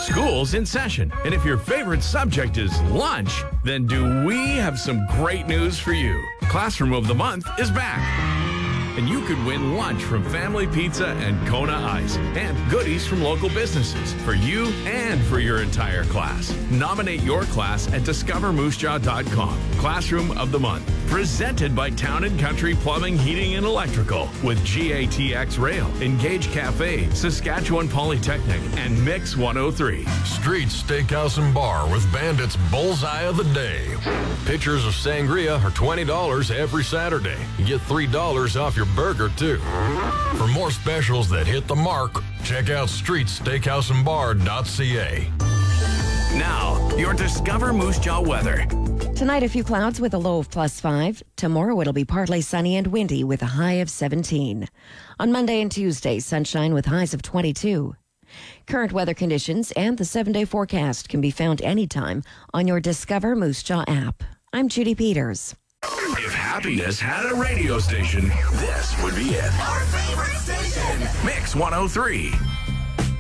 School's in session, and if your favorite subject is lunch, then do we have some great news for you. Classroom of the Month is back. And you could win lunch from Family Pizza and Kona Ice and goodies from local businesses for you and for your entire class. Nominate your class at discovermoosejaw.com. Classroom of the Month. Presented by Town & Country Plumbing, Heating, and Electrical with GATX Rail, Engage Cafe, Saskatchewan Polytechnic, and Mix 103. Streets Steakhouse and Bar with Bandit's Bullseye of the Day. Pitchers of sangria are $20 every Saturday. You get $3 off your burger, too. For more specials that hit the mark, check out streetsteakhouseandbar.ca. Now, your Discover Moose Jaw weather. Tonight, a few clouds with a low of +5. Tomorrow, it'll be partly sunny and windy with a high of 17. On Monday and Tuesday, sunshine with highs of 22. Current weather conditions and the 7-day forecast can be found anytime on your Discover Moose Jaw app. I'm Judy Peters. If happiness had a radio station, this would be it. Our favorite station, Mix 103.